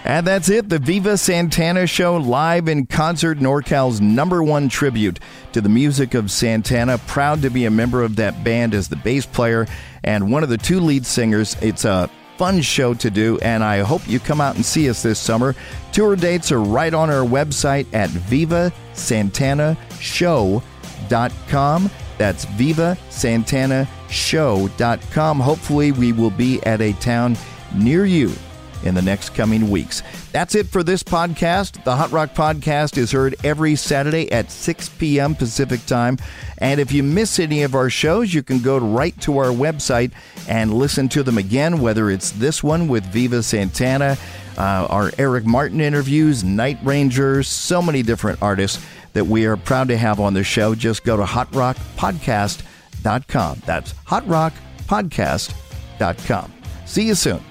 And that's it, the Viva Santana Show, live in concert, NorCal's #1 tribute to the music of Santana. Proud to be a member of that band as the bass player and one of the 2 lead singers. It's a fun show to do, and I hope you come out and see us this summer. Tour dates are right on our website at vivasantanashow.com. That's vivasantanashow.com. Hopefully we will be at a town near you in the next coming weeks. That's it for this podcast. The Hot Rock Podcast is heard every Saturday at 6 p.m. Pacific Time. And if you miss any of our shows, you can go right to our website and listen to them again, whether it's this one with Viva Santana, our Eric Martin interviews, Night Rangers, so many different artists that we are proud to have on the show. Just go to hotrockpodcast.com. That's hotrockpodcast.com. See you soon.